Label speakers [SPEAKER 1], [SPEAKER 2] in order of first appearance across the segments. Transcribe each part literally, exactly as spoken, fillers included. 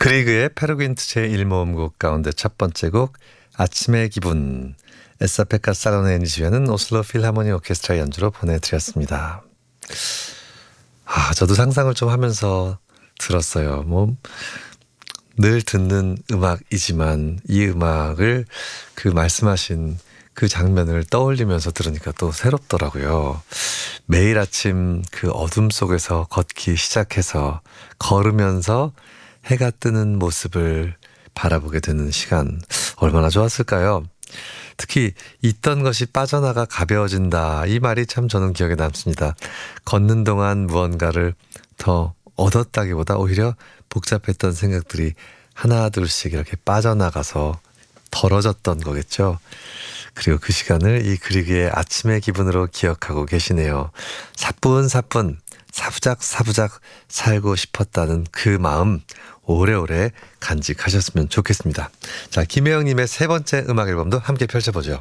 [SPEAKER 1] 그리그의 페르긴트 제일 모음곡 가운데 첫 번째 곡 아침의 기분, 에사페카 사로네니 지휘하는 오슬로 필하모니 오케스트라 연주로 보내드렸습니다. 아, 저도 상상을 좀 하면서 들었어요. 뭐 늘 듣는 음악이지만 이 음악을 그 말씀하신 그 장면을 떠올리면서 들으니까 또 새롭더라고요. 매일 아침 그 어둠 속에서 걷기 시작해서 걸으면서 해가 뜨는 모습을 바라보게 되는 시간, 얼마나 좋았을까요? 특히 있던 것이 빠져나가 가벼워진다, 이 말이 참 저는 기억에 남습니다. 걷는 동안 무언가를 더 얻었다기보다 오히려 복잡했던 생각들이 하나 둘씩 이렇게 빠져나가서 덜어졌던 거겠죠. 그리고 그 시간을 이 그리그의 아침의 기분으로 기억하고 계시네요. 사뿐사뿐 사부작 사부작 살고 싶었다는 그 마음 오래오래 간직하셨으면 좋겠습니다. 자, 김혜영님의 세 번째 음악 앨범도 함께 펼쳐보죠.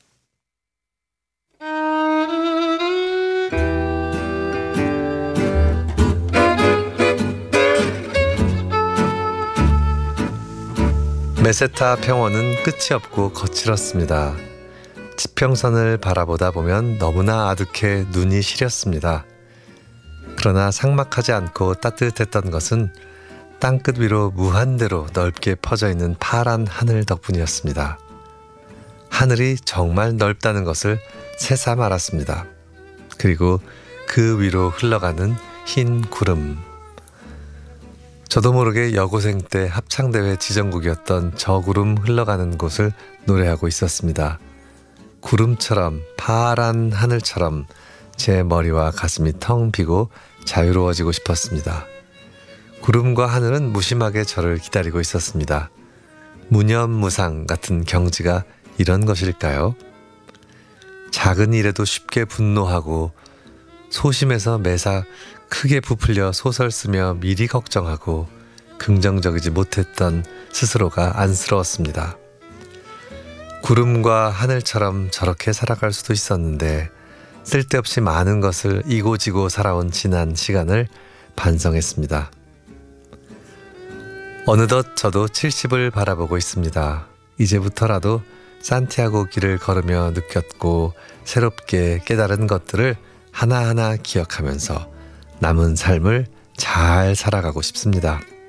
[SPEAKER 1] 메세타 평원은 끝이 없고 거칠었습니다. 지평선을 바라보다 보면 너무나 아득해 눈이 시렸습니다. 그러나 삭막하지 않고 따뜻했던 것은 땅끝 위로 무한대로 넓게 퍼져 있는 파란 하늘 덕분이었습니다. 하늘이 정말 넓다는 것을 새삼 알았습니다. 그리고 그 위로 흘러가는 흰 구름. 저도 모르게 여고생 때 합창대회 지정곡이었던 저 구름 흘러가는 곳을 노래하고 있었습니다. 구름처럼 파란 하늘처럼 제 머리와 가슴이 텅 비고 자유로워지고 싶었습니다. 구름과 하늘은 무심하게 저를 기다리고 있었습니다. 무념무상 같은 경지가 이런 것일까요? 작은 일에도 쉽게 분노하고 소심해서 매사 크게 부풀려 소설 쓰며 미리 걱정하고 긍정적이지 못했던 스스로가 안쓰러웠습니다. 구름과 하늘처럼 저렇게 살아갈 수도 있었는데 쓸데없이 많은 것을 이고지고 살아온 지난 시간을 반성했습니다. 어느덧 저도 칠십을 바라보고 있습니다. 이제부터라도 산티아고 길을 걸으며 느꼈고 새롭게 깨달은 것들을 하나하나 기억하면서 남은 삶을 잘 살아가고 싶습니다.